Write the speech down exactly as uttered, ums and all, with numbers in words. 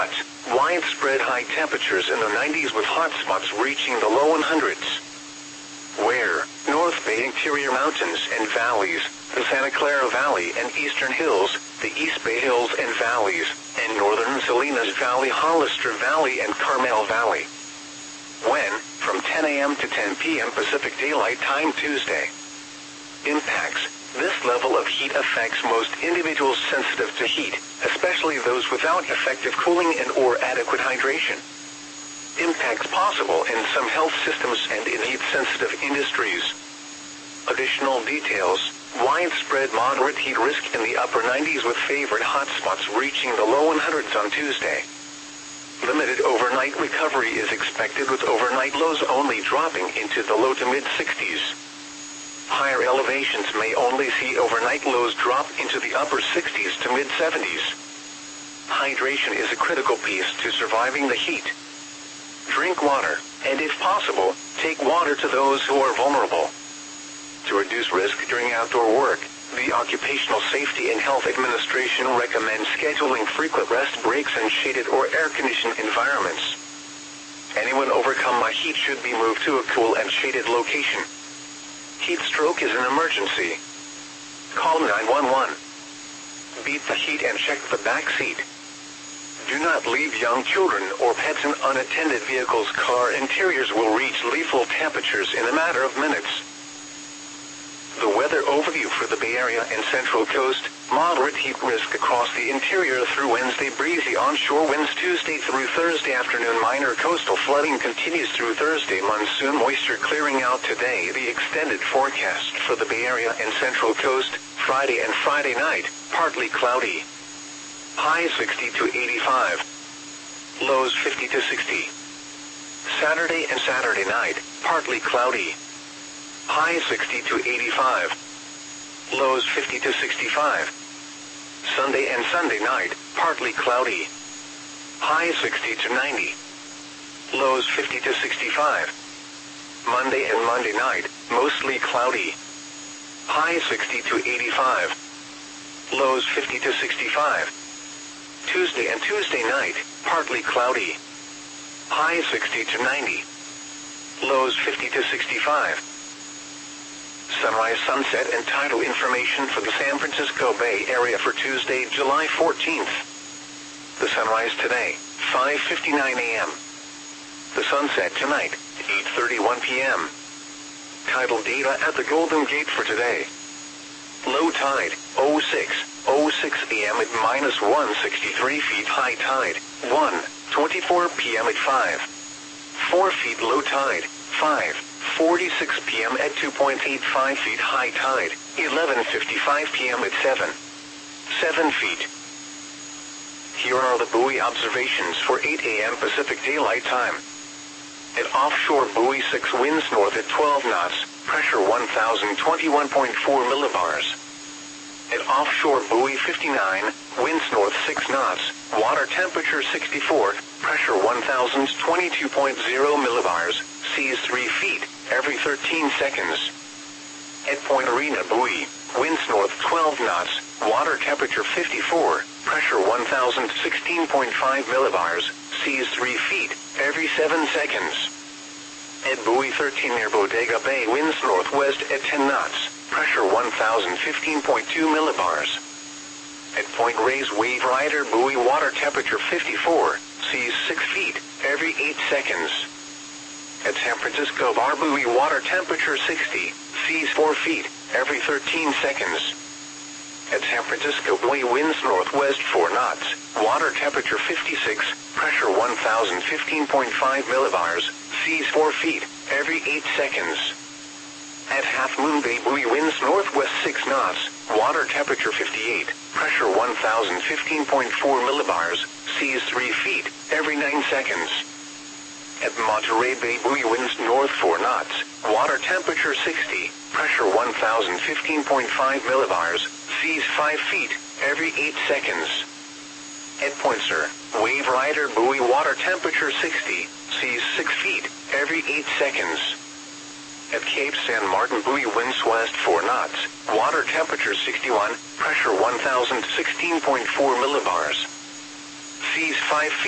but widespread high temperatures in the nineties with hot spots reaching the low hundreds. Where North Bay interior mountains and valleys, the Santa Clara Valley and Eastern Hills, the East Bay Hills and Valleys, and Northern Salinas Valley, Hollister Valley and Carmel Valley. When, from ten a m to ten p m Pacific Daylight Time Tuesday. Impacts. This level of heat affects most individuals sensitive to heat, especially those without effective cooling and or adequate hydration. Impacts possible in some health systems and in heat-sensitive industries. Additional details. Widespread moderate heat risk in the upper nineties with favored hotspots reaching the low hundreds on Tuesday. Limited overnight recovery is expected with overnight lows only dropping into the low to mid-sixties. Higher elevations may only see overnight lows drop into the upper sixties to mid-seventies. Hydration is a critical piece to surviving the heat. Drink water, and if possible, take water to those who are vulnerable. To reduce risk during outdoor work, the Occupational Safety and Health Administration recommends scheduling frequent rest breaks in shaded or air-conditioned environments. Anyone overcome by heat should be moved to a cool and shaded location. Heat stroke is an emergency. Call nine one one. Beat the heat and check the back seat. Do not leave young children or pets in unattended vehicles. Car interiors will reach lethal temperatures in a matter of minutes. The weather overview for the Bay Area and Central Coast. Moderate heat risk across the interior through Wednesday. Breezy onshore winds Tuesday through Thursday afternoon. Minor coastal flooding continues through Thursday. Monsoon moisture clearing out today. The extended forecast for the Bay Area and Central Coast. Friday and Friday night, partly cloudy. High sixty to eighty-five. Lows fifty to sixty. Saturday and Saturday night, partly cloudy. High sixty to eighty-five. Lows fifty to sixty-five. Sunday and Sunday night, partly cloudy. High sixty to ninety. Lows fifty to sixty-five. Monday and Monday night, mostly cloudy. High sixty to eighty-five. Lows fifty to sixty-five. Tuesday and Tuesday night, partly cloudy. High sixty to ninety. Lows fifty to sixty-five. Sunrise, sunset, and tidal information for the San Francisco Bay Area for Tuesday, July fourteenth. The sunrise today, five fifty-nine a m The sunset tonight, eight thirty-one p m Tidal data at the Golden Gate for today. Low tide, oh six oh six a m at minus one sixty-three feet. High tide, one twenty-four p m at five four feet. Low tide, five forty-six p m at two point eight five feet. High tide, eleven fifty-five p m at seven seven feet. Here are the buoy observations for eight a m Pacific Daylight Time. At offshore buoy six, winds north at twelve knots, pressure one thousand twenty-one point four millibars. At offshore buoy fifty-nine, winds north six knots, water temperature sixty-four, pressure one thousand twenty-two point zero millibars, seas three feet, every thirteen seconds. At Point Arena buoy, winds north twelve knots, water temperature fifty-four, pressure one thousand sixteen point five millibars, seas three feet, every seven seconds. At buoy thirteen near Bodega Bay, winds northwest at ten knots, pressure one thousand fifteen point two millibars. At Point Reyes Wave Rider buoy, water temperature fifty-four, seas six feet, every eight seconds. At San Francisco Bar buoy, water temperature sixty, seas four feet, every thirteen seconds. At San Francisco buoy, winds northwest four knots, water temperature fifty-six, pressure one thousand fifteen point five millibars, seas four feet, every eight seconds. At Half Moon Bay buoy, winds northwest six knots, water temperature fifty-eight, pressure one thousand fifteen point four millibars, seas three feet, every nine seconds. At Monterey Bay buoy, winds north four knots, water temperature sixty, pressure one thousand fifteen point five millibars, seas five feet, every eight seconds. At Point Sur, Wave Rider buoy, water temperature sixty, seas six feet, every eight seconds. At Cape San Martin buoy, winds west four knots, water temperature sixty-one, pressure one thousand sixteen point four millibars, seas five feet.